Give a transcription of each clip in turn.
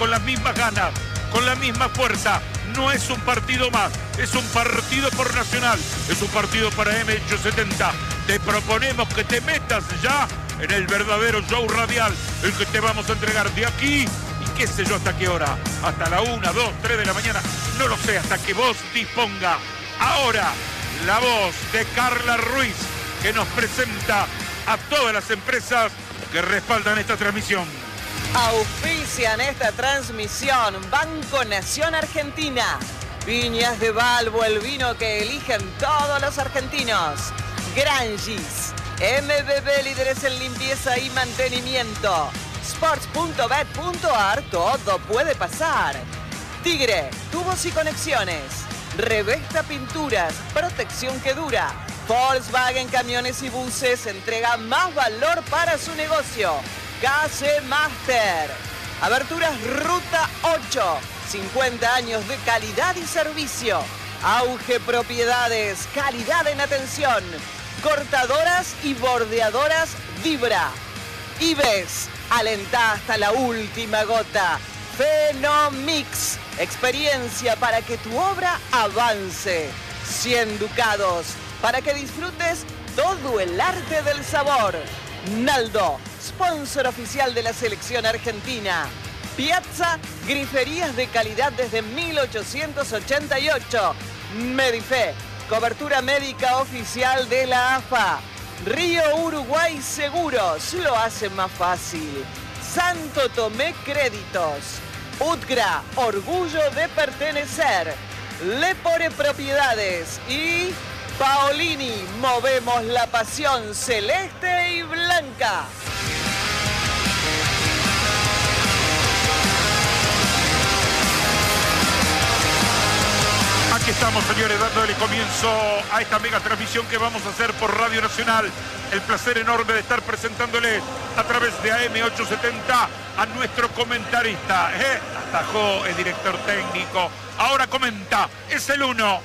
con las mismas ganas, con la misma fuerza. No es un partido más, es un partido por Nacional, es un partido para M870. Te proponemos que te metas ya en el verdadero show radial, el que te vamos a entregar de aquí, y qué sé yo hasta qué hora, hasta la 1, 2, 3 de la mañana, no lo sé, hasta que vos disponga. Ahora, la voz de Carla Ruiz, que nos presenta a todas las empresas que respaldan esta transmisión. Auspician esta transmisión Banco Nación Argentina, Viñas de Balbo, el vino que eligen todos los argentinos, Grangis, MBB, líderes en limpieza y mantenimiento, Sports.bet.ar, todo puede pasar, Tigre, tubos y conexiones, Revesta Pinturas, protección que dura, Volkswagen Camiones y Buses, entrega más valor para su negocio, KC Master, Aberturas Ruta 8, 50 años de calidad y servicio, Auge Propiedades, calidad en atención, cortadoras y bordeadoras Vibra, Ives, alentá hasta la última gota, Fenomix, experiencia para que tu obra avance, 100 ducados, para que disfrutes todo el arte del sabor, Naldo, sponsor oficial de la selección argentina. Piazza, griferías de calidad desde 1888. Medife, cobertura médica oficial de la AFA. Río Uruguay Seguros, lo hace más fácil. Santo Tomé Créditos. Utgra, orgullo de pertenecer. Lepore Propiedades y Paolini, movemos la pasión celeste y blanca. Aquí estamos, señores, dándole comienzo a esta mega transmisión que vamos a hacer por Radio Nacional. El placer enorme de estar presentándoles a través de AM870 a nuestro comentarista. Atajó el director técnico. Ahora comenta, es el uno.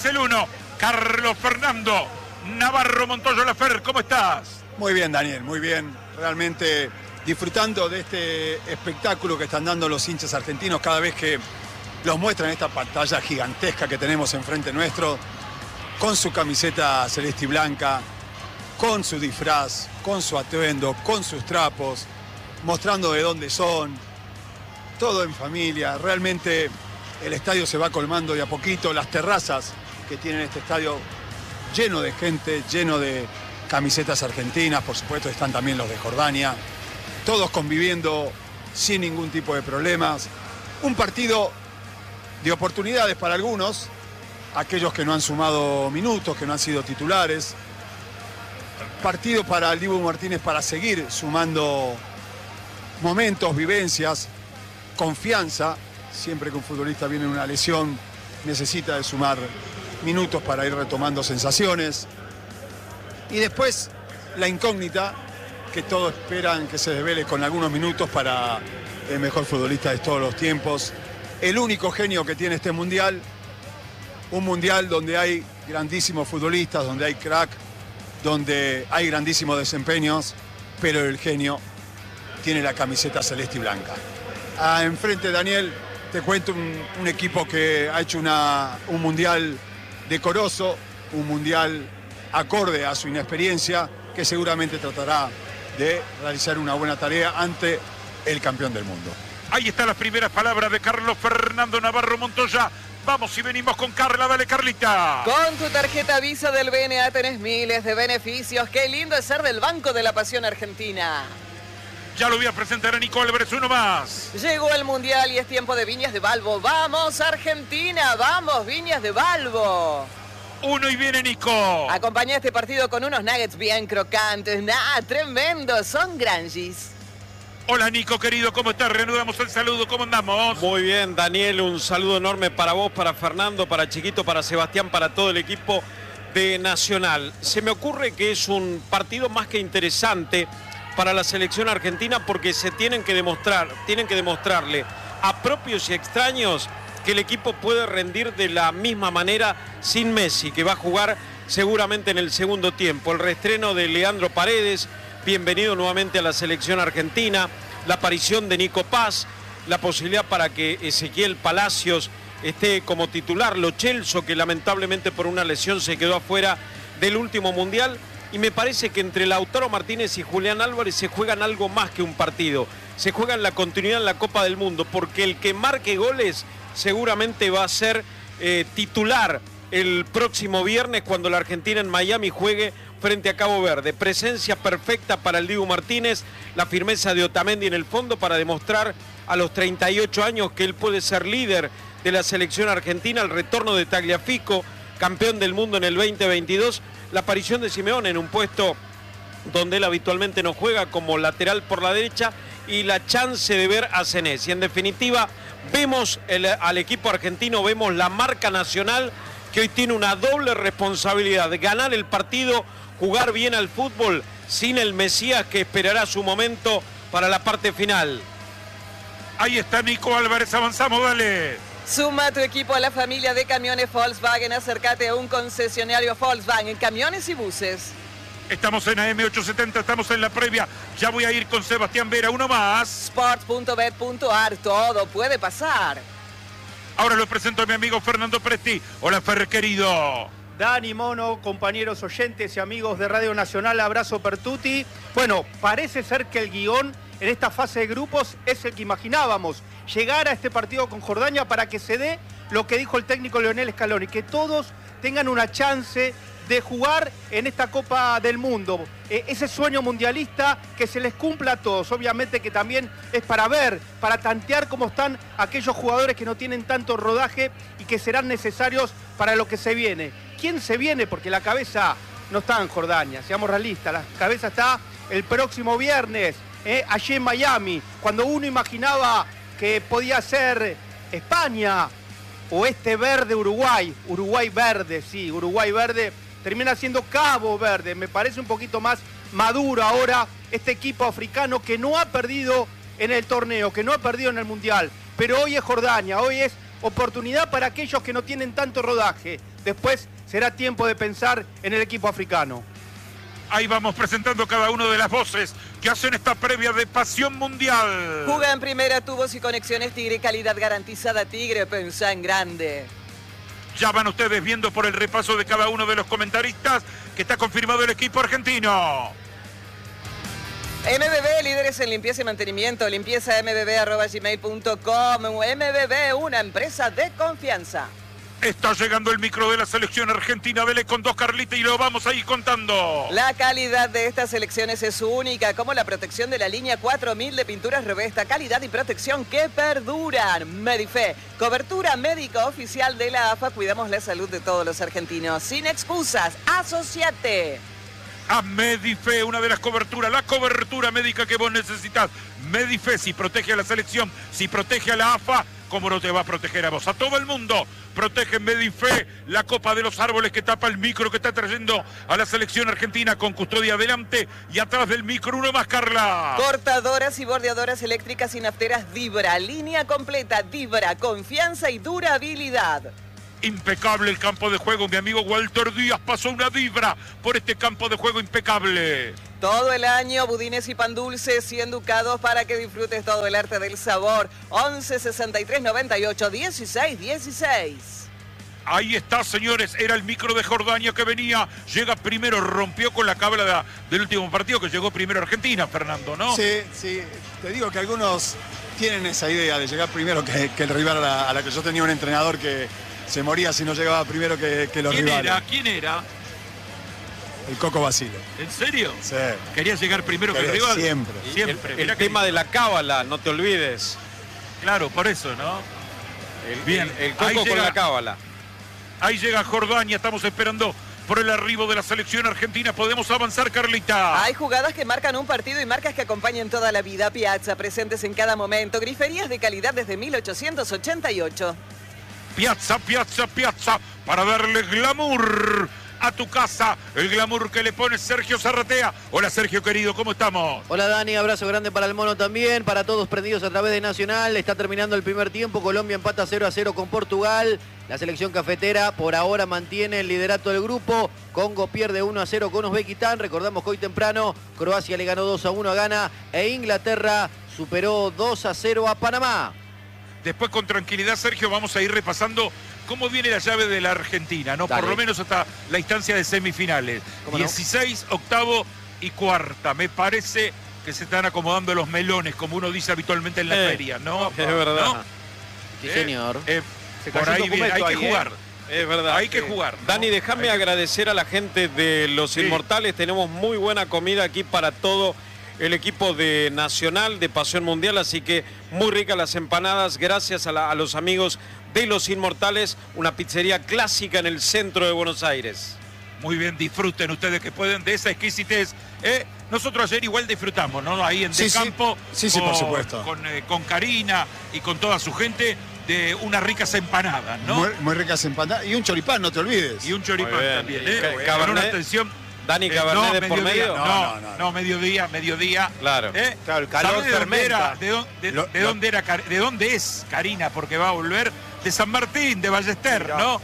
Carlos Fernando Navarro Montoya Lafer, ¿cómo estás? Muy bien, Daniel, muy bien. Realmente disfrutando de este espectáculo que están dando los hinchas argentinos cada vez que los muestran en esta pantalla gigantesca que tenemos enfrente nuestro, con su camiseta celeste y blanca, con su disfraz, con su atuendo, con sus trapos, mostrando de dónde son, todo en familia. Realmente el estadio se va colmando de a poquito, las terrazas que tiene este estadio lleno de gente, lleno de camisetas argentinas, por supuesto están también los de Jordania, todos conviviendo sin ningún tipo de problemas. Un partido de oportunidades para algunos, aquellos que no han sumado minutos, que no han sido titulares. Partido para el Dibu Martínez para seguir sumando momentos, vivencias, confianza. Siempre que un futbolista viene en una lesión, necesita de sumar minutos para ir retomando sensaciones. Y después la incógnita que todos esperan que se desvele con algunos minutos para el mejor futbolista de todos los tiempos, el único genio que tiene este mundial, un mundial donde hay grandísimos futbolistas, donde hay crack, donde hay grandísimos desempeños, pero el genio tiene la camiseta celeste y blanca. Enfrente, Daniel, te cuento un equipo que ha hecho un mundial decoroso, un mundial acorde a su inexperiencia, que seguramente tratará de realizar una buena tarea ante el campeón del mundo. Ahí están las primeras palabras de Carlos Fernando Navarro Montoya. Vamos y venimos con Carla, dale Carlita. Con tu tarjeta Visa del BNA tenés miles de beneficios. Qué lindo es ser del Banco de la Pasión Argentina. Ya lo voy a presentar a Nico Álvarez, uno más. Llegó el Mundial y es tiempo de Viñas de Balbo. ¡Vamos, Argentina! ¡Vamos, Viñas de Balbo! Uno y viene Nico. Acompañá este partido con unos nuggets bien crocantes. ¡Tremendos! Son Grangis. Hola Nico, querido, ¿cómo estás? Reanudamos el saludo, ¿cómo andamos? Muy bien, Daniel, un saludo enorme para vos, para Fernando, para Chiquito, para Sebastián, para todo el equipo de Nacional. Se me ocurre que es un partido más que interesante para la selección argentina porque tienen que demostrarle a propios y extraños que el equipo puede rendir de la misma manera sin Messi, que va a jugar seguramente en el segundo tiempo. El reestreno de Leandro Paredes, bienvenido nuevamente a la selección argentina, la aparición de Nico Paz, la posibilidad para que Ezequiel Palacios esté como titular, Lo Celso, que lamentablemente por una lesión se quedó afuera del último mundial, y me parece que entre Lautaro Martínez y Julián Álvarez se juegan algo más que un partido, se juegan la continuidad en la Copa del Mundo, porque el que marque goles seguramente va a ser titular el próximo viernes cuando la Argentina en Miami juegue frente a Cabo Verde. Presencia perfecta para el Dibu Martínez, la firmeza de Otamendi en el fondo para demostrar a los 38 años que él puede ser líder de la selección argentina, el retorno de Tagliafico, campeón del mundo en el 2022, la aparición de Simeone en un puesto donde él habitualmente no juega como lateral por la derecha y la chance de ver a Senesi. En definitiva, vemos al equipo argentino, vemos la marca nacional que hoy tiene una doble responsabilidad de ganar el partido, jugar bien al fútbol sin el Mesías que esperará su momento para la parte final. Ahí está Nico Álvarez, avanzamos, dale. Suma a tu equipo a la familia de camiones Volkswagen. Acércate a un concesionario Volkswagen, camiones y buses. Estamos en AM870, estamos en la previa. Ya voy a ir con Sebastián Vera, uno más. Sports.bet.ar, todo puede pasar. Ahora lo presento a mi amigo Fernando Presti. Hola, Fer, querido. Dani, Mono, compañeros oyentes y amigos de Radio Nacional, abrazo per tutti. Bueno, parece ser que el guión en esta fase de grupos es el que imaginábamos. Llegar a este partido con Jordania para que se dé lo que dijo el técnico Lionel Scaloni, que todos tengan una chance de jugar en esta Copa del Mundo. Ese sueño mundialista que se les cumpla a todos. Obviamente que también es para ver, para tantear cómo están aquellos jugadores que no tienen tanto rodaje y que serán necesarios para lo que se viene. ¿Quién se viene? Porque la cabeza no está en Jordania, seamos realistas. La cabeza está el próximo viernes, allí en Miami, cuando uno imaginaba que podía ser España o este verde Uruguay. Uruguay verde, sí, Uruguay verde. Termina siendo Cabo Verde. Me parece un poquito más maduro ahora este equipo africano que no ha perdido en el torneo, que no ha perdido en el Mundial. Pero hoy es Jordania, hoy es oportunidad para aquellos que no tienen tanto rodaje. Después será tiempo de pensar en el equipo africano. Ahí vamos presentando cada una de las voces que hacen esta previa de Pasión Mundial. Juega en primera, tubos y conexiones Tigre, calidad garantizada Tigre, pensá en grande. Ya van ustedes viendo por el repaso de cada uno de los comentaristas que está confirmado el equipo argentino. MBB, líderes en limpieza y mantenimiento, limpieza.mbb@gmail.com. MBB, una empresa de confianza. Está llegando el micro de la selección argentina. Dele con dos, Carlita, y lo vamos a ir contando. La calidad de estas selecciones es única, como la protección de la línea 4000 de pinturas Revesta. Calidad y protección que perduran. Medife, cobertura médica oficial de la AFA. Cuidamos la salud de todos los argentinos. Sin excusas, asociate a Medife, una de las coberturas, la cobertura médica que vos necesitas. Medife, si protege a la selección, si protege a la AFA, ¿cómo no te va a proteger a vos? A todo el mundo protege Medife, la copa de los árboles que tapa el micro que está trayendo a la selección argentina con custodia adelante y atrás del micro. Uno más, Carla. Cortadoras y bordeadoras eléctricas y nafteras Dibra. Línea completa Dibra, confianza y durabilidad. Impecable el campo de juego. Mi amigo Walter Díaz pasó una Dibra por este campo de juego impecable. Todo el año, budines y pan dulces y enducados para que disfrutes todo el arte del sabor. 11 63 98 16 16. Ahí está, señores. Era el micro de Jordania que venía. Llega primero, rompió con la cábala del último partido que llegó primero Argentina, Fernando, ¿no? Sí, sí. Te digo que algunos tienen esa idea de llegar primero que el rival a la que yo tenía un entrenador que se moría si no llegaba primero que los rivales. ¿Quién era? El Coco Basile. ¿En serio? Sí. ¿Quería llegar primero que el rival? Siempre. Siempre. El tema de la cábala, no te olvides. Claro, por eso, ¿no? Bien, el Coco con la cábala. Ahí llega Jordania, estamos esperando por el arribo de la selección argentina. ¿Podemos avanzar, Carlita? Hay jugadas que marcan un partido y marcas que acompañan toda la vida. Piazza, presentes en cada momento. Griferías de calidad desde 1888. Piazza, para darle glamour a tu casa, el glamour que le pone Sergio Zarratea. Hola, Sergio querido, ¿cómo estamos? Hola Dani, abrazo grande para el Mono también, para todos prendidos a través de Nacional. Está terminando el primer tiempo, Colombia empata 0-0 con Portugal. La selección cafetera por ahora mantiene el liderato del grupo. Congo pierde 1-0 con Uzbekistán. Recordamos que hoy temprano Croacia le ganó 2-1 a Ghana e Inglaterra superó 2-0 a Panamá. Después con tranquilidad, Sergio, vamos a ir repasando cómo viene la llave de la Argentina, ¿no? Dale. Por lo menos hasta la instancia de semifinales. ¿Cómo no? 16, octavo y cuarta. Me parece que se están acomodando los melones, como uno dice habitualmente en la feria, ¿no? Es verdad. ¿No? Sí, señor. Se Por cayó un ahí viene, hay documento que ahí, jugar. Es verdad. Hay que jugar, ¿no? Dani, déjame agradecer a la gente de Los Sí. Inmortales. Tenemos muy buena comida aquí para todo el equipo de Nacional, de Pasión Mundial, así que muy ricas las empanadas. Gracias a los amigos de Los Inmortales, una pizzería clásica en el centro de Buenos Aires. Muy bien, disfruten ustedes que pueden de esa exquisitez. Nosotros ayer igual disfrutamos, ¿no? Ahí en Sí, sí. Campo. Sí, por supuesto. Con Karina y con toda su gente, de unas ricas empanadas, ¿no? Muy ricas empanadas. Y un choripán, no te olvides. Y un choripán Muy bien. también, Y Con Cabernet. una atención. Dani, Cabernet de por mediodía, medio. No, mediodía. Claro. Claro, el calor ¿Sabés de dónde era? fermenta. ¿De dónde es Karina? Porque va a volver de San Martín, de Ballester, Mirá. ¿no?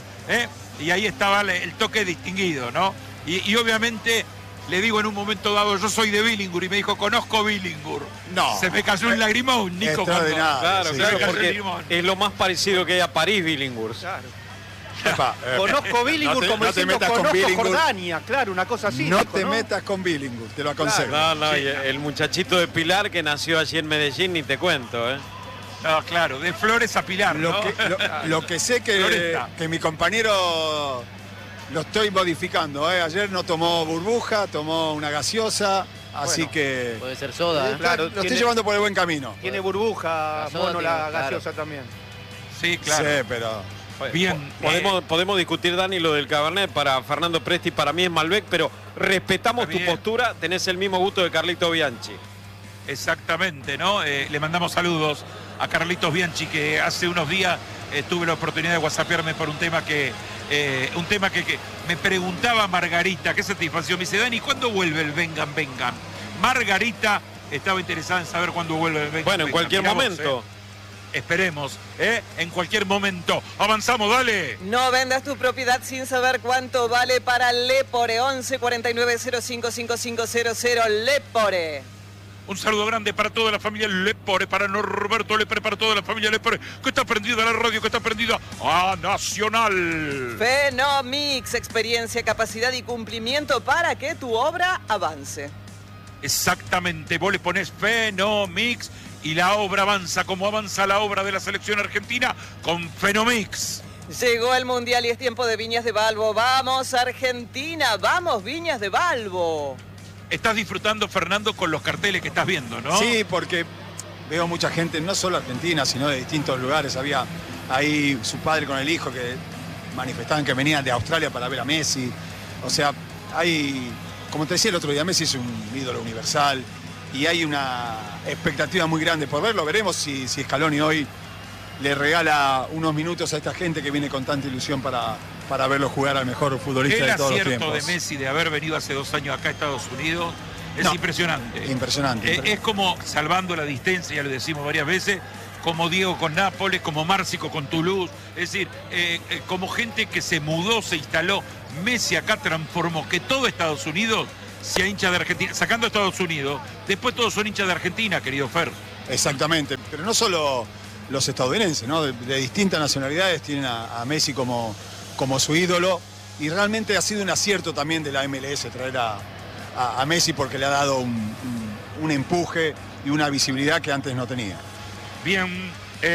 Y ahí estaba el toque distinguido, ¿no? Y obviamente le digo en un momento dado, yo soy de Billingur, y me dijo, conozco Billingur. No. Se me cayó un lagrimón, Nico. Extraordinario. Claro, Sí, claro, sí. porque Limón. es lo más parecido que hay a París, Billinghurst. Claro. Epa, Conozco Billingur no como te diciendo metas con conozco Billingur. Jordania, claro, una cosa así. no dijo, te metas con Billingur, te lo aconsejo. No, Sí, y el muchachito de Pilar que nació allí en Medellín, ni te cuento, ¿eh? No, claro, de Flores a Pilar, ¿no? Lo que sé Floresta. que mi compañero lo estoy modificando. Ayer no tomó burbuja, tomó una gaseosa, así Bueno, que Puede ser soda, ¿eh? Claro, lo estoy tiene- llevando por el buen camino. Tiene burbuja, La soda mono, tiene, la claro. gaseosa también. Sí, claro. Sí, pero Bien. Podemos discutir, Dani, lo del Cabernet. Para Fernando Presti, para mí es Malbec, pero respetamos Está tu bien. postura. Tenés el mismo gusto de Carlito Bianchi. Exactamente, ¿no? Le mandamos saludos a Carlitos Bianchi, que hace unos días tuve la oportunidad de whatsappearme por un tema que me preguntaba Margarita, qué satisfacción. Me dice, Dani, ¿cuándo vuelve el Vengan, Vengan? Margarita estaba interesada en saber cuándo vuelve el Vengan. Bueno, en Vengan. cualquier Mirá vos, momento. Esperemos, en cualquier momento. Avanzamos, dale. No vendas tu propiedad sin saber cuánto vale para Lepore. 11 49 05 5500 Lepore. Un saludo grande para toda la familia Lepore, para Norberto Lepore, para toda la familia Lepore, que está prendida a la radio, que está prendida a Nacional. Fenomix, experiencia, capacidad y cumplimiento para que tu obra avance. Exactamente, vos le ponés Fenomix y la obra avanza como avanza la obra de la selección argentina con Fenomix. Llegó el Mundial y es tiempo de Viñas de Balbo. ¡Vamos, Argentina! ¡Vamos, Viñas de Balbo! Estás disfrutando, Fernando, con los carteles que estás viendo, ¿no? sí, porque veo mucha gente, no solo argentina, sino de distintos lugares. Había ahí su padre con el hijo que manifestaban que venían de Australia para ver a Messi. O sea, hay, como te decía el otro día, Messi es un ídolo universal y hay una expectativa muy grande por verlo. Veremos si Scaloni hoy le regala unos minutos a esta gente que viene con tanta ilusión para verlo jugar al mejor futbolista El de todos los acierto tiempos. de Messi de haber venido hace 2 años acá a Estados Unidos es No, impresionante. impresionante. Es como, salvando la distancia, ya lo decimos varias veces, como Diego con Nápoles, como Márcico con Toulouse, es decir, como gente que se mudó, se instaló. Messi acá transformó que todo Estados Unidos sea hincha de Argentina, sacando a Estados Unidos, después todos son hinchas de Argentina, querido Fer. Exactamente, pero no solo los estadounidenses, ¿no? De distintas nacionalidades tienen a Messi como su ídolo, y realmente ha sido un acierto también de la MLS traer a Messi, porque le ha dado un empuje y una visibilidad que antes no tenía. Bien,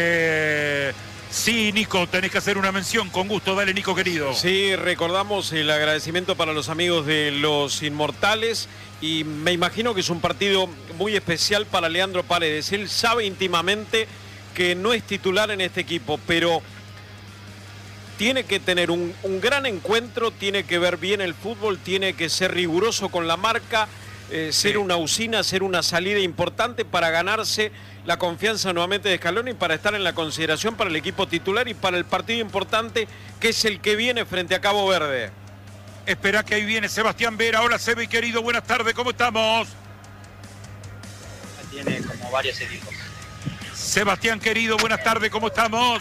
sí, Nico, tenés que hacer una mención, con gusto, dale, Nico, querido. Sí, recordamos el agradecimiento para los amigos de Los Inmortales, y me imagino que es un partido muy especial para Leandro Paredes. Él sabe íntimamente que no es titular en este equipo, pero tiene que tener un gran encuentro, tiene que ver bien el fútbol, tiene que ser riguroso con la marca, ser una usina, ser una salida importante para ganarse la confianza nuevamente de Scaloni, para estar en la consideración para el equipo titular y para el partido importante que es el que viene frente a Cabo Verde. Espera que ahí viene Sebastián Vera. Hola, Sebe, querido, buenas tardes, ¿cómo estamos? Tiene como varios equipos. Sebastián, querido, buenas tardes, ¿cómo estamos?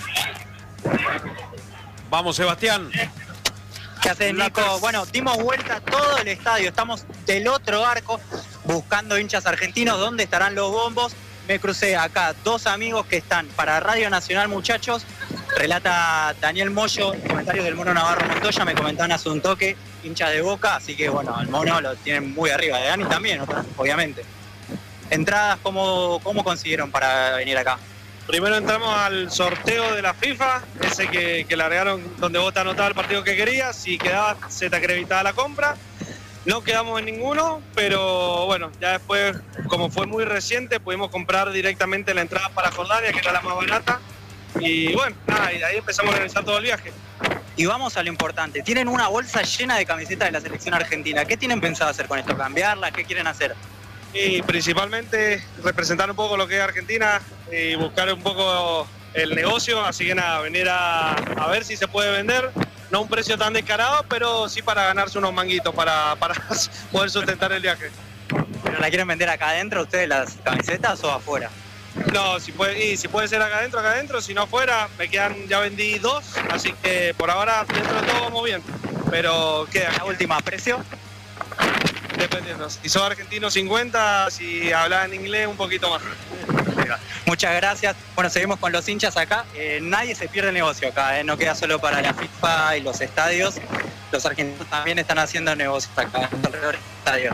Vamos, Sebastián. ¿Qué haces, Nico? Bueno, dimos vuelta a todo el estadio. Estamos del otro arco buscando hinchas argentinos. ¿Dónde estarán los bombos? me crucé acá 2 amigos que están para Radio Nacional, muchachos. Relata Daniel Moyo, comentarios del Mono Navarro Montoya, me comentaban hace un toque, hinchas de Boca, así que bueno, el Mono lo tienen muy arriba, de Dani también, obviamente. Entradas, ¿cómo consiguieron para venir acá? Primero entramos al sorteo de la FIFA, ese que largaron donde vos te anotabas el partido que querías, si quedabas se te acreditaba la compra. No quedamos en ninguno, pero bueno, ya después, como fue muy reciente, pudimos comprar directamente la entrada para Jordania, que era la más barata. Y bueno, nada, y ahí empezamos a organizar todo el viaje. Y vamos a lo importante, tienen una bolsa llena de camisetas de la selección argentina. ¿Qué tienen pensado hacer con esto? ¿Cambiarlas? ¿Qué quieren hacer? Y principalmente representar un poco lo que es Argentina y buscar un poco el negocio, así que nada, venir a ver si se puede vender, no a un precio tan descarado, pero sí para ganarse unos manguitos, para poder sustentar el viaje. ¿Pero la quieren vender acá adentro ustedes las camisetas o afuera? No, si puede ser acá adentro, si no afuera, ya vendí 2, así que por ahora dentro de todo vamos bien, pero queda. La última, ¿precio? Dependiendo, si sos argentino 50, si hablas en inglés un poquito más. Muchas gracias. Bueno, seguimos con los hinchas acá. Nadie se pierde el negocio acá, no queda solo para la FIFA y los estadios. Los argentinos también están haciendo negocios acá alrededor del estadio.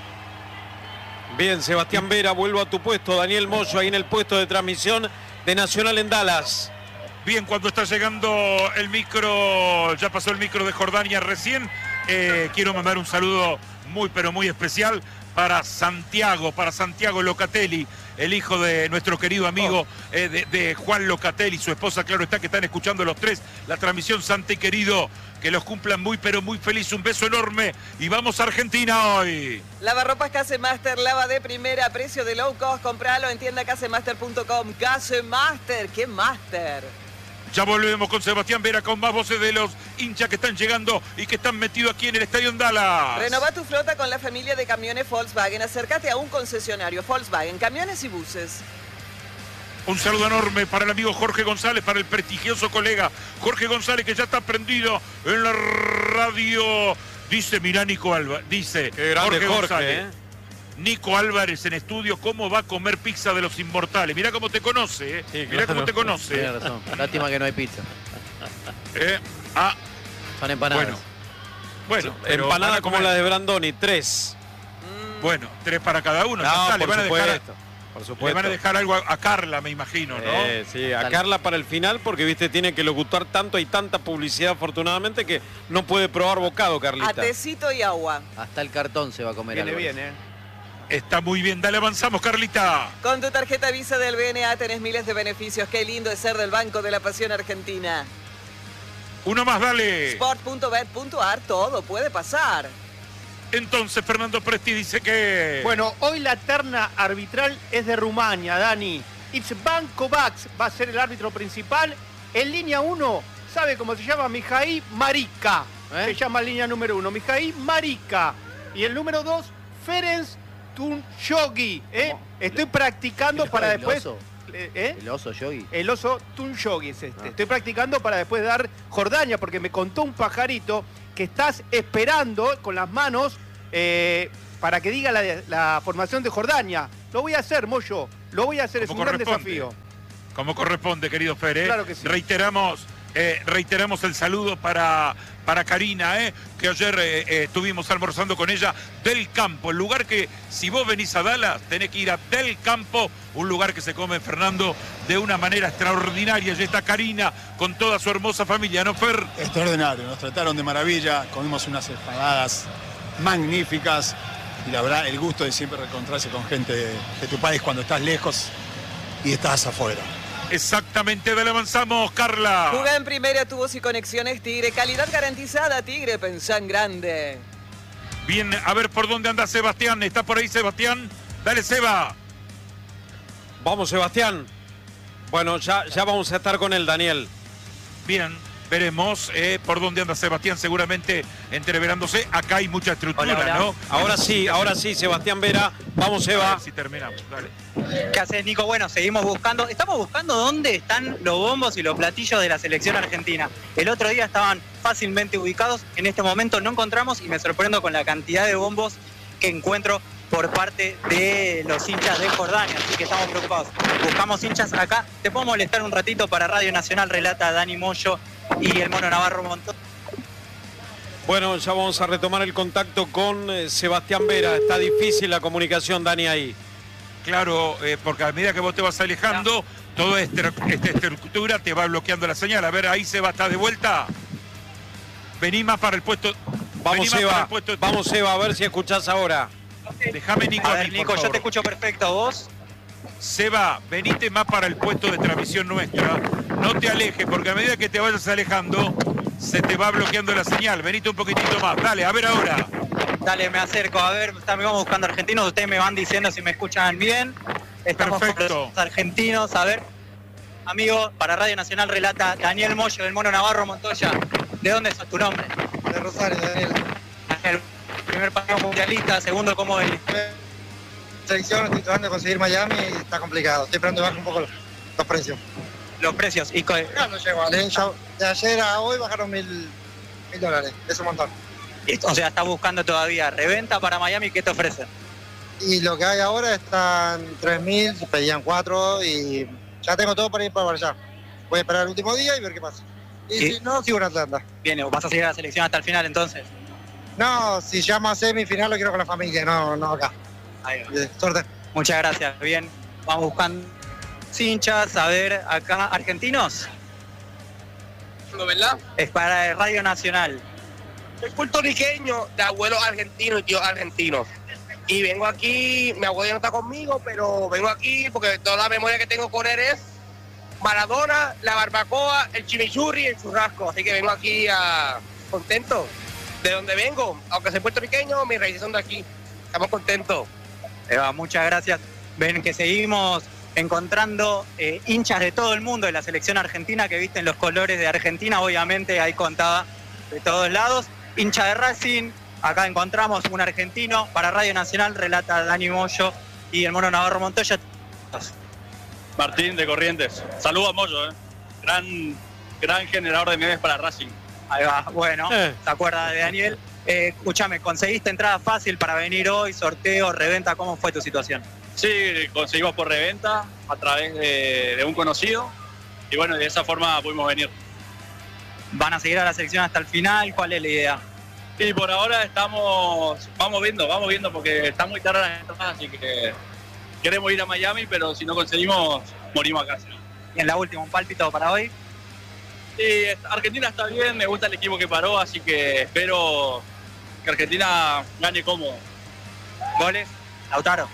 Bien, Sebastián Vera, vuelvo a tu puesto. Daniel Moyo ahí en el puesto de transmisión de Nacional en Dallas. Bien, cuando está llegando el micro, ya pasó el micro de Jordania recién, quiero mandar un saludo muy pero muy especial para Santiago Locatelli, el hijo de nuestro querido amigo de Juan Locatelli, su esposa, claro está, que están escuchando los 3 la transmisión. Santi querido, que los cumplan muy pero muy feliz, un beso enorme y vamos a Argentina hoy. Lavarropas Casemaster, lava de primera, precio de low cost, compralo en tienda casemaster.com. Casemaster, ¿qué master? Ya volvemos con Sebastián Vera, con más voces de los hinchas que están llegando y que están metidos aquí en el estadio en Dallas. Renova tu flota con la familia de camiones Volkswagen. Acércate a un concesionario Volkswagen, camiones y buses. Un saludo enorme para el amigo Jorge González, para el prestigioso colega Jorge González, que ya está prendido en la radio. Dice, mirá Nico Álvarez, dice Jorge González. Nico Álvarez en estudio, ¿cómo va a comer pizza de los inmortales? Mirá cómo te conoce, Sí, mirá cómo te conoce. Tiene razón. Lástima que no hay pizza. Son empanadas. Bueno, pero empanada como la de Brandoni, 3. Bueno, 3 para cada uno. No, ya está, por supuesto. le van a dejar algo a Carla, me imagino, ¿no? Sí, a Carla para el final, porque viste, tiene que locutar tanto, hay tanta publicidad afortunadamente que no puede probar bocado, Carlita. A tecito y agua. Hasta el cartón se va a comer. Viene Álvarez. bien, Está muy bien, dale, avanzamos, Carlita. Con tu tarjeta Visa del BNA tenés miles de beneficios. Qué lindo es ser del Banco de la Pasión Argentina. Uno más, dale. Sport.bet.ar, todo puede pasar. Entonces, Fernando Presti dice que... Bueno, hoy la terna arbitral es de Rumania, Dani. Itzban Kovac va a ser el árbitro principal. En línea 1, ¿sabe cómo se llama? Mijail Marica. Se llama línea número 1, Mijail Marica. Y el número 2, Ferenc Tunjogi. Estoy practicando para después... El oso Yogi. El oso Tunjogi es este. Estoy practicando para después dar Jordania, porque me contó un pajarito que estás esperando con las manos para que diga la formación de Jordania. Lo voy a hacer, Moyo. Lo voy a hacer, es un gran desafío. Como corresponde, querido Fer. Claro que sí. Reiteramos el saludo para Karina, que ayer estuvimos almorzando con ella, Del Campo, el lugar que, si vos venís a Dallas, tenés que ir a Del Campo, un lugar que se come, Fernando, de una manera extraordinaria. Allí está Karina con toda su hermosa familia, ¿no, Fer? Extraordinario, nos trataron de maravilla, comimos unas empanadas magníficas y la verdad el gusto de siempre reencontrarse con gente de tu país cuando estás lejos y estás afuera. Exactamente, dale, avanzamos, Carla. Jugá en primera, tubos y conexiones Tigre. Calidad garantizada, Tigre, pensá en grande. Bien, a ver por dónde anda Sebastián. ¿Está por ahí Sebastián? Dale, Seba. Vamos, Sebastián. Bueno, ya vamos a estar con él, Daniel. Bien, veremos por dónde anda Sebastián, seguramente entreverándose. Acá hay mucha estructura, Hola. ¿no? Ahora sí, Sebastián Vera. Vamos, A Seba. ver si terminamos, dale. ¿Qué haces, Nico? Bueno, seguimos buscando. Estamos buscando dónde están los bombos y los platillos de la selección argentina. El otro día estaban fácilmente ubicados. En este momento no encontramos y me sorprendo con la cantidad de bombos que encuentro por parte de los hinchas de Jordania, así que estamos preocupados. Buscamos hinchas acá. ¿Te puedo molestar un ratito para Radio Nacional? Relata Dani Moyo y el Mono Navarro Montoya. Bueno, ya vamos a retomar el contacto con Sebastián Vera. Está difícil la comunicación, Dani, ahí. Claro, porque a medida que vos te vas alejando, toda esta estructura te va bloqueando la señal. A ver, ahí Seba está de vuelta. Vení más para el puesto. Vamos, Seba. Vamos, Seba, a ver si escuchás ahora. Déjame, Nico. A ver, Nico, yo te escucho perfecto. ¿Vos? Seba, venite más para el puesto de transmisión nuestra. No te alejes, porque a medida que te vayas alejando, se te va bloqueando la señal. Venite un poquitito más. Dale, a ver ahora. Dale, me acerco. A ver, también vamos buscando argentinos. Ustedes me van diciendo si me escuchan bien. Estamos Perfecto. con los argentinos. A ver, amigo, para Radio Nacional relata Daniel Moyo, del Mono Navarro Montoya. ¿De dónde es tu nombre? De Rosario, Daniel. El primer partido mundialista, segundo, ¿cómo venís? Selección, estoy tratando de conseguir Miami y está complicado. Estoy esperando que bajen un poco los precios. Los precios. Y No llego, de ayer a hoy bajaron $1.000. Es un montón. o sea, estás buscando todavía reventa para Miami. ¿Qué te ofrecen? Y lo que hay ahora están 3.000, pedían 4 y ya tengo todo para ir para allá. Voy a esperar el último día y ver qué pasa. Y si no, sigo en Atlanta. Bien, ¿vas a seguir a la selección hasta el final entonces? No, si llamo a semifinal lo quiero con la familia, no acá. Ahí va. Suerte. Muchas gracias. Bien, vamos buscando hinchas. A ver, acá, ¿argentinos? ¿Verdad? Es para Radio Nacional. Soy puertorriqueño, de abuelos argentinos y tíos argentinos. Y vengo aquí, mi abuelo no está conmigo, pero vengo aquí porque toda la memoria que tengo con él es Maradona, la barbacoa, el chimichurri y el churrasco. Así que vengo aquí contento de donde vengo. Aunque soy puertorriqueño, mis raíces son de aquí. Estamos contentos. Eva, muchas gracias. Ven que seguimos encontrando hinchas de todo el mundo de la selección argentina que visten los colores de Argentina. Obviamente ahí contaba de todos lados. Hincha de Racing. Acá encontramos un argentino. Para Radio Nacional relata Dani Moyo y el Mono Navarro Montoya. Martín de Corrientes. Saludos a Moyo, gran generador de memes para Racing. Ahí va, bueno, ¿se acuerda de Daniel? Escúchame, ¿conseguiste entrada fácil para venir hoy? ¿Sorteo, reventa? ¿Cómo fue tu situación? Sí, conseguimos por reventa a través de un conocido. Y bueno, de esa forma pudimos venir. ¿Van a seguir a la selección hasta el final? ¿Cuál es la idea? Y por ahora vamos viendo porque está muy tarde las entradas, así que queremos ir a Miami, pero si no conseguimos, morimos acá. ¿Sí? Y en la última, un pálpito para hoy. Sí, Argentina está bien, me gusta el equipo que paró, así que espero que Argentina gane cómodo. ¿Goles? Lautaro,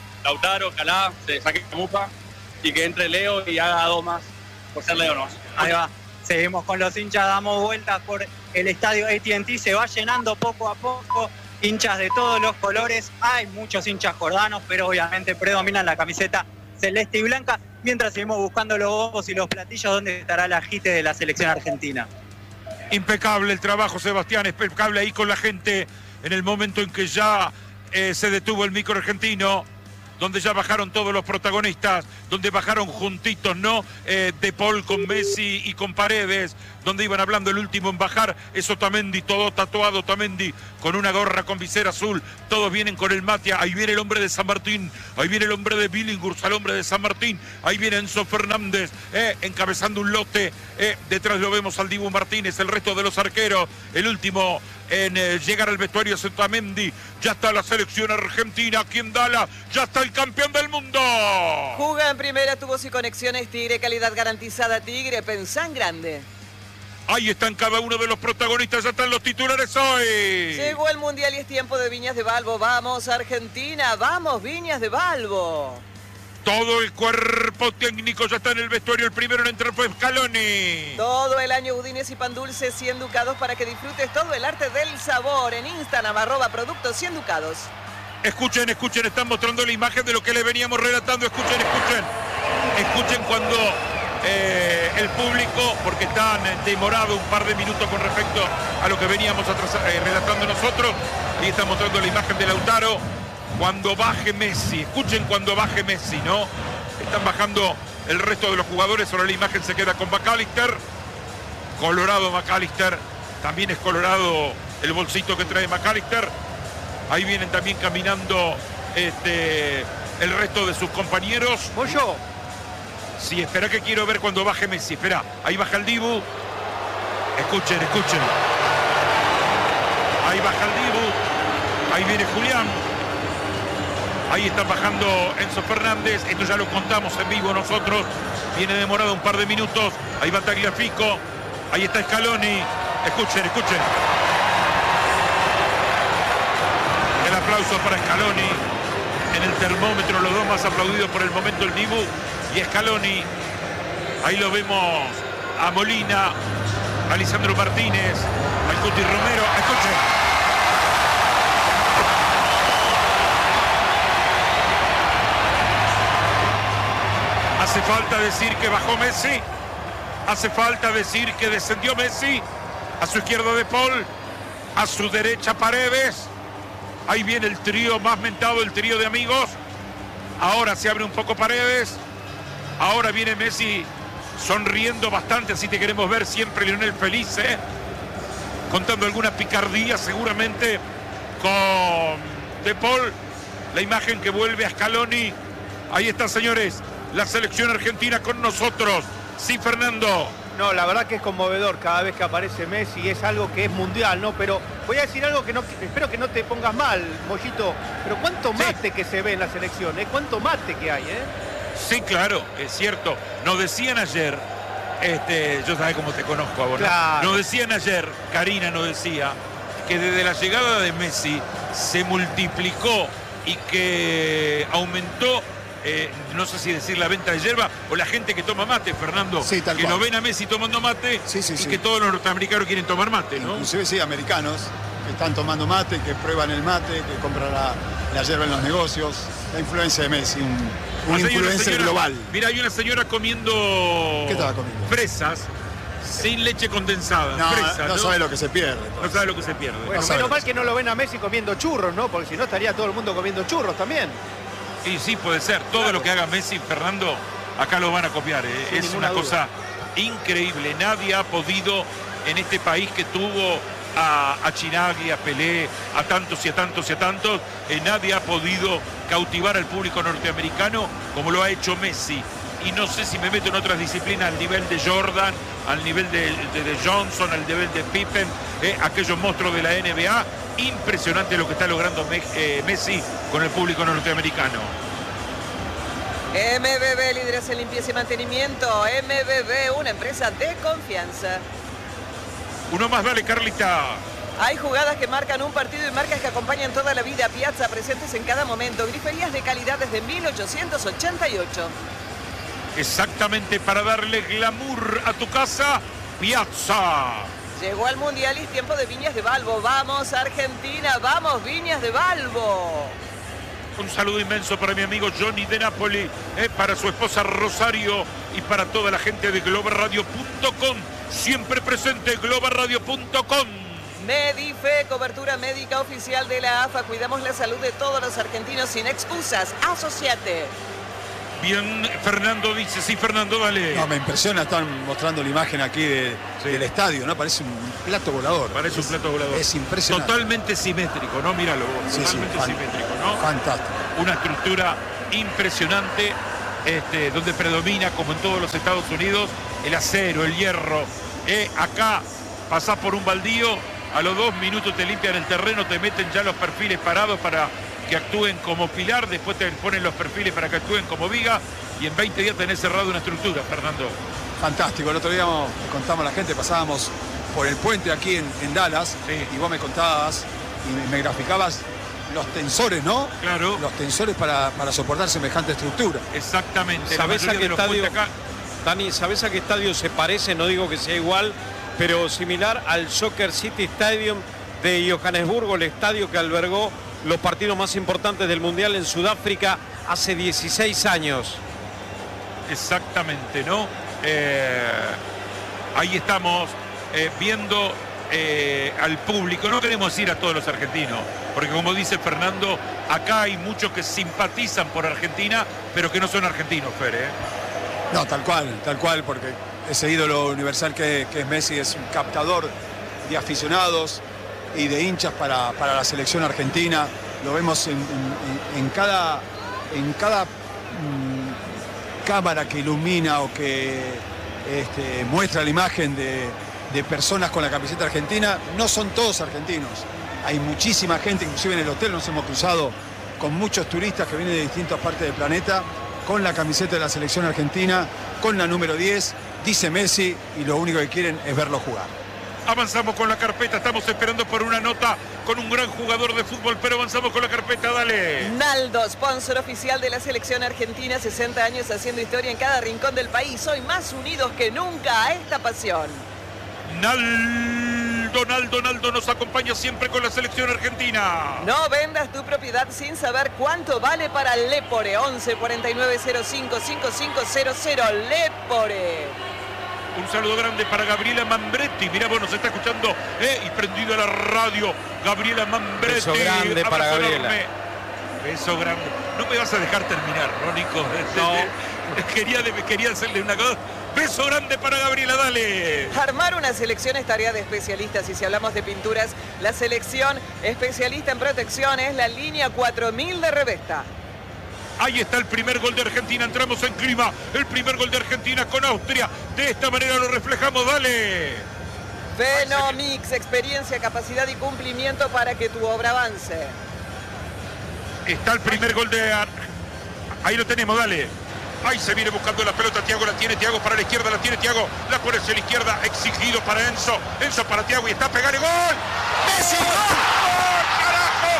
ojalá se saque Mupa y que entre Leo y haga 2 más, por ser Leo no. Ahí va. Seguimos con los hinchas, damos vueltas por el estadio AT&T, se va llenando poco a poco, hinchas de todos los colores, hay muchos hinchas jordanos, pero obviamente predominan la camiseta celeste y blanca, mientras seguimos buscando los bombos y los platillos donde estará el agite de la selección argentina. Impecable el trabajo, Sebastián, impecable ahí con la gente en el momento en que ya se detuvo el micro argentino, donde ya bajaron todos los protagonistas, donde bajaron juntitos, ¿no? De Paul con Messi y con Paredes, donde iban hablando el último en bajar, es Otamendi, todo tatuado, Otamendi, con una gorra con visera azul, todos vienen con el Matia, ahí viene el hombre de San Martín, ahí viene el hombre de Billinghurst, el hombre de San Martín, ahí viene Enzo Fernández, encabezando un lote, detrás lo vemos al Dibu Martínez, el resto de los arqueros, el último en llegar al vestuario es Otamendi, ya está la selección argentina, ¿quién dala? Ya está el campeón del mundo. Juga en primera, tubos y conexiones Tigre, calidad garantizada Tigre, pensá en grande. Ahí están cada uno de los protagonistas, ya están los titulares hoy. Llegó el Mundial y es tiempo de Viñas de Balbo. Vamos Argentina, vamos Viñas de Balbo. Todo el cuerpo técnico ya está en el vestuario, el primero en entrar fue Scaloni. Todo el año budines y pan dulces 100 ducados para que disfrutes todo el arte del sabor. En Instagram, @productos 100 ducados. Escuchen, están mostrando la imagen de lo que les veníamos relatando. Escuchen cuando el público, porque están demorados un par de minutos con respecto a lo que veníamos relatando nosotros. Ahí están mostrando la imagen de Lautaro. Cuando baje Messi, escuchen cuando baje Messi, ¿no? Están bajando el resto de los jugadores, ahora la imagen se queda con McAllister. Colorado McAllister, también es colorado el bolsito que trae McAllister. Ahí vienen también caminando el resto de sus compañeros. Moyo. Sí, espera que quiero ver cuando baje Messi. Espera, ahí baja el Dibu. Escuchen. Ahí baja el Dibu. Ahí viene Julián. Ahí está bajando Enzo Fernández. Esto ya lo contamos en vivo nosotros. Viene demorado un par de minutos. Ahí va Tagliafico. Ahí está Scaloni. Escuchen. El aplauso para Scaloni. En el termómetro los dos más aplaudidos por el momento, el Dibu y Scaloni. Ahí lo vemos a Molina, a Lisandro Martínez, al Cuti Romero. Escuchen. Hace falta decir que bajó Messi. Hace falta decir que descendió Messi. A su izquierda De Paul. A su derecha Paredes. Ahí viene el trío más mentado, el trío de amigos. Ahora se abre un poco Paredes. Ahora viene Messi sonriendo bastante. Así te queremos ver siempre, Lionel, feliz, contando alguna picardía seguramente con De Paul. La imagen que vuelve a Scaloni. Ahí está, señores. La selección argentina con nosotros. Sí, Fernando. No, la verdad que es conmovedor cada vez que aparece Messi, es algo que es mundial, ¿no? Pero voy a decir algo que no, espero que no te pongas mal, Mollito, pero cuánto mate que se ve en la selección, cuánto mate que hay, Sí, claro, es cierto. Nos decían ayer, yo sabés cómo te conozco ahora. Claro. Nos decían ayer, Karina nos decía, que desde la llegada de Messi se multiplicó y que aumentó, no sé si decir la venta de hierba o la gente que toma mate, Fernando. Sí, tal que cual. lo ven a Messi tomando mate y que todos los norteamericanos quieren tomar mate, ¿no? Inclusive sí, americanos que están tomando mate, que prueban el mate, que compran la hierba en los negocios. La influencia de Messi, un influencer global. Mira, hay una señora comiendo... ¿Qué estaba comiendo? Fresas sin leche condensada. No, fresas, no sabe lo que se pierde. No sabe lo que se pierde. Bueno, menos mal que no lo ven a Messi comiendo churros, ¿no? Porque si no estaría todo el mundo comiendo churros también. Y sí, puede ser. Todo lo que haga Messi, Fernando, acá lo van a copiar. Es una cosa increíble. Nadie ha podido en este país que tuvo a Chinagli, a Pelé, a tantos y a tantos y a tantos, nadie ha podido cautivar al público norteamericano como lo ha hecho Messi. Y no sé si me meto en otras disciplinas al nivel de Jordan, al nivel de Johnson, al nivel de Pippen, aquellos monstruos de la NBA. Impresionante lo que está logrando Messi con el público norteamericano. MBB, líderes en limpieza y mantenimiento. MBB, una empresa de confianza. Uno más, dale, Carlita. Hay jugadas que marcan un partido y marcas que acompañan toda la vida. Piazza, presentes en cada momento. Griferías de calidad desde 1888. Exactamente, para darle glamour a tu casa, Piazza. Llegó al Mundial y es tiempo de Viñas de Balbo. ¡Vamos, Argentina! ¡Vamos, Viñas de Balbo! Un saludo inmenso para mi amigo Johnny de Napoli, para su esposa Rosario y para toda la gente de globalradio.com. Siempre presente, globalradio.com. Medife, cobertura médica oficial de la AFA. Cuidamos la salud de todos los argentinos sin excusas. Asociate. Bien, Fernando dice, sí, Fernando, dale. No, me impresiona, están mostrando la imagen aquí del estadio, ¿no? Parece un plato volador. Parece un plato volador. Es impresionante. Totalmente simétrico, ¿no? Míralo vos. Totalmente simétrico, ¿no? Fantástico. Una estructura impresionante, donde predomina, como en todos los Estados Unidos, el acero, el hierro. Acá pasás por un baldío, a los 2 minutos te limpian el terreno, te meten ya los perfiles parados para que actúen como pilar, después te ponen los perfiles para que actúen como viga y en 20 días tenés cerrado una estructura, Fernando. Fantástico. El otro día le contamos a la gente, pasábamos por el puente aquí en Dallas, y vos me contabas y me graficabas los tensores, ¿no? Claro. Los tensores para soportar semejante estructura. Exactamente. ¿Sabés a qué estadio, Dani, sabés a qué estadio se parece? No digo que sea igual, pero similar al Soccer City Stadium de Johannesburgo, el estadio que albergó los partidos más importantes del Mundial en Sudáfrica hace 16 años. Exactamente, ¿no? Ahí estamos viendo al público. No queremos ir a todos los argentinos, porque como dice Fernando, acá hay muchos que simpatizan por Argentina, pero que no son argentinos, Fer, No, tal cual, porque ese ídolo universal que es Messi es un captador de aficionados y de hinchas para la selección argentina. lo vemos en cada cámara que ilumina o que muestra la imagen de personas con la camiseta argentina. No son todos argentinos, hay muchísima gente, inclusive en el hotel nos hemos cruzado con muchos turistas que vienen de distintas partes del planeta con la camiseta de la selección argentina, con la número 10, dice Messi, y lo único que quieren es verlo jugar. Avanzamos con la carpeta, estamos esperando por una nota con un gran jugador de fútbol, pero avanzamos con la carpeta, dale. Naldo, sponsor oficial de la selección argentina, 60 años haciendo historia en cada rincón del país, hoy más unidos que nunca a esta pasión. Naldo nos acompaña siempre con la selección argentina. No vendas tu propiedad sin saber cuánto vale para Lepore. 11 49 05 5500 Lepore. Un saludo grande para Gabriela Mambretti. Mirá, vos nos está escuchando y prendido a la radio. Gabriela Mambretti. Beso grande para Gabriela. Enorme. Beso grande. No me vas a dejar terminar, ¿no, Nico? No. Quería hacerle una cosa. Beso grande para Gabriela, dale. Armar una selección es tarea de especialistas y si hablamos de pinturas, la selección especialista en protección es la línea 4000 de Revesta. Ahí está el primer gol de Argentina, entramos en clima. El primer gol de Argentina con Austria. De esta manera lo reflejamos, dale. Fenomix, experiencia, capacidad y cumplimiento para que tu obra avance. Está el primer gol de... Ahí lo tenemos, dale. Ahí se viene buscando la pelota, Thiago la tiene, Thiago para la izquierda, la tiene Thiago, la pone hacia la izquierda, exigido para Enzo, Enzo para Thiago y está a pegar el gol. ¡Messi! ¡Gol! ¡Carajo!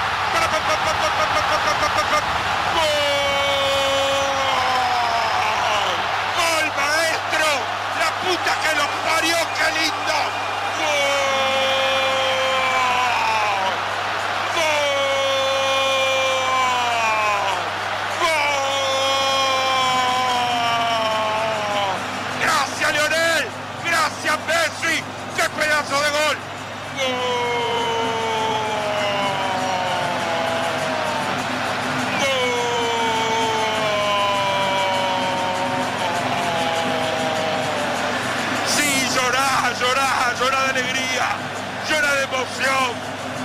¡Gol! ¡Gol, maestro! ¡La puta que los parió! ¡Qué lindo! ¡Gol! Messi, qué pedazo de gol. Sí, llorá de alegría, llorá de emoción,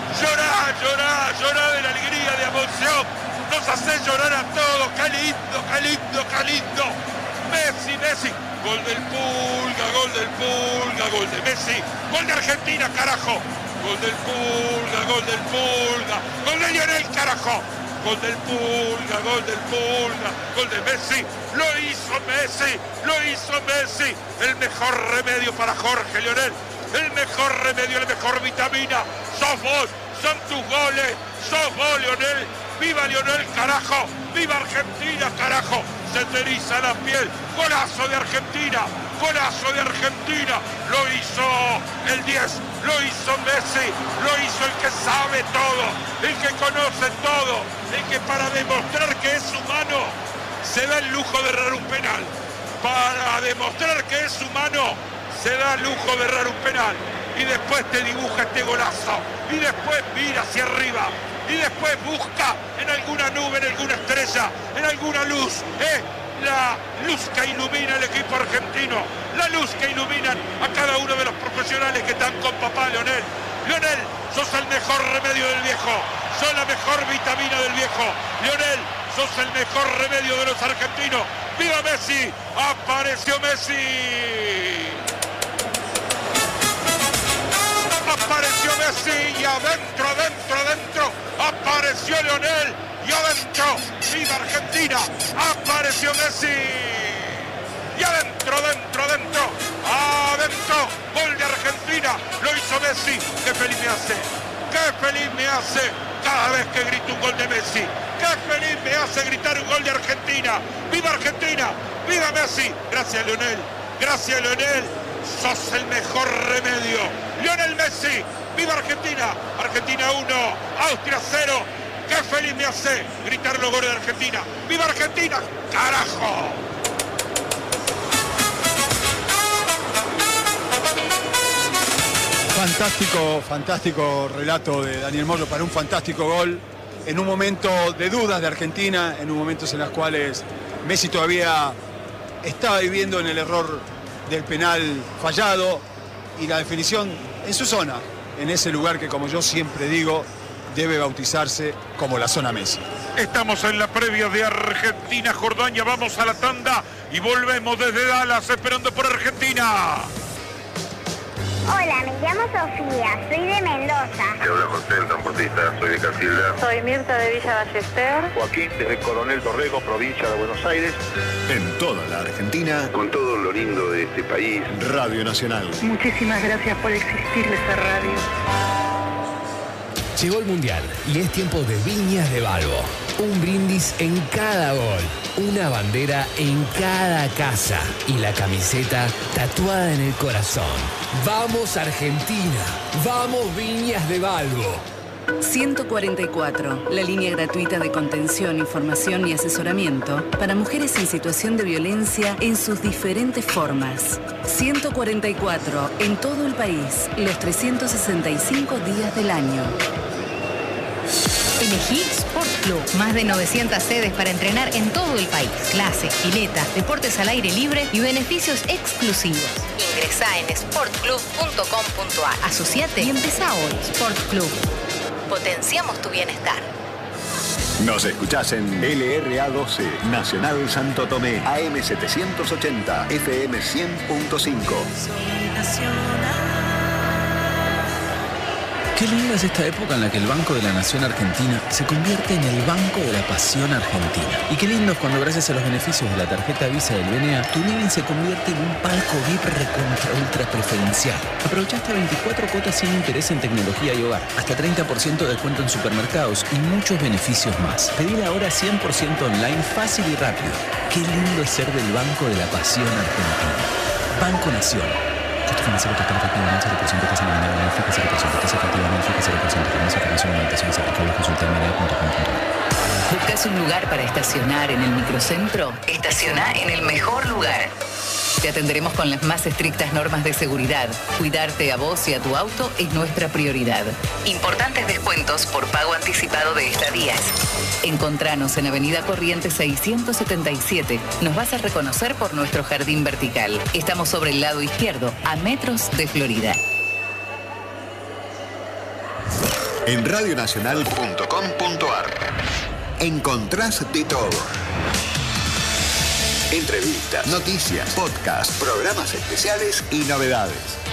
llorá de la alegría, de emoción. Nos hace llorar a todos, qué lindo. Messi. Gol del Pulga, gol de Messi, gol de Argentina, carajo. Gol del Pulga, gol de Lionel, carajo. Gol del Pulga, gol de Messi. Lo hizo Messi. El mejor remedio para Jorge Lionel. El mejor remedio, la mejor vitamina. Sos vos, son tus goles. Sos vos, Lionel. ¡Viva Lionel, carajo! ¡Viva Argentina, carajo! Se te eriza la piel. ¡Golazo de Argentina! Lo hizo el 10, lo hizo Messi, lo hizo el que sabe todo, el que conoce todo, el que para demostrar que es humano se da el lujo de errar un penal. Para demostrar que es humano se da el lujo de errar un penal. Y después te dibuja este golazo. Y después mira hacia arriba. Y después busca en alguna nube, en alguna estrella, en alguna luz. La luz que ilumina al equipo argentino. La luz que iluminan a cada uno de los profesionales que están con papá Lionel. Lionel, sos el mejor remedio del viejo. Sos la mejor vitamina del viejo. Lionel, sos el mejor remedio de los argentinos. ¡Viva Messi! ¡Apareció Messi! Apareció Messi y adentro apareció Lionel y adentro, ¡viva Argentina! Apareció Messi y adentro, gol de Argentina, lo hizo Messi. Qué feliz me hace cada vez que grito un gol de Messi. Qué feliz me hace gritar un gol de Argentina. ¡Viva Argentina! ¡Viva Messi! Gracias Lionel, sos el mejor remedio. Lionel Messi, ¡viva Argentina! Argentina 1, Austria 0. ¡Qué feliz me hace gritar los goles de Argentina! ¡Viva Argentina! ¡Carajo! Fantástico relato de Daniel Moyo para un fantástico gol. En un momento de dudas de Argentina, en un momento en los cuales Messi todavía estaba viviendo en el error del penal fallado y la definición en su zona, en ese lugar que, como yo siempre digo, debe bautizarse como la zona Messi. Estamos en la previa de Argentina-Jordania, vamos a la tanda y volvemos desde Dallas esperando por Argentina. Hola, me llamo Sofía, soy de Mendoza. Te habla José, el transportista, soy de Casilda. Soy Mirta de Villa Ballester. Joaquín, desde Coronel Dorrego, provincia de Buenos Aires. En toda la Argentina, con todo lo lindo de este país. Radio Nacional. Muchísimas gracias por existir esa radio. Llegó el Mundial y es tiempo de Viñas de Balbo. Un brindis en cada gol, una bandera en cada casa y la camiseta tatuada en el corazón. ¡Vamos Argentina! ¡Vamos Viñas de Balbo! 144, la línea gratuita de contención, información y asesoramiento para mujeres en situación de violencia en sus diferentes formas. 144, en todo el país, los 365 días del año. Elegí Sport Club. Más de 900 sedes para entrenar en todo el país. Clases, piletas, deportes al aire libre y beneficios exclusivos. Ingresá en sportclub.com.ar. Asociate y empezá hoy. Sport Club. Potenciamos tu bienestar. Nos escuchás en LRA12, Nacional Santo Tomé, AM 780, FM 100.5. Qué linda es esta época en la que el Banco de la Nación Argentina se convierte en el Banco de la Pasión Argentina. Y qué lindo es cuando gracias a los beneficios de la tarjeta Visa del BNA, tu living se convierte en un palco VIP recontra ultra preferencial. Aprovechaste 24 cuotas sin interés en tecnología y hogar, hasta 30% de descuento en supermercados y muchos beneficios más. Pedí ahora 100% online, fácil y rápido. Qué lindo es ser del Banco de la Pasión Argentina. Banco Nación. Costo financiero total efectivamente 0%, tasa nominal anual fija 0%, tasa efectiva anual fija 0%, permiso de información y limitaciones aplicables, consulta en manera.com.ar. ¿Buscas un lugar para estacionar en el microcentro? Estaciona en el mejor lugar. Te atenderemos con las más estrictas normas de seguridad. Cuidarte a vos y a tu auto es nuestra prioridad. Importantes descuentos por pago anticipado de estadías. Encontranos en Avenida Corrientes 677. Nos vas a reconocer por nuestro jardín vertical. Estamos sobre el lado izquierdo, a metros de Florida. En radionacional.com.ar encontrás de todo. Entrevistas, noticias, podcasts, programas especiales y novedades.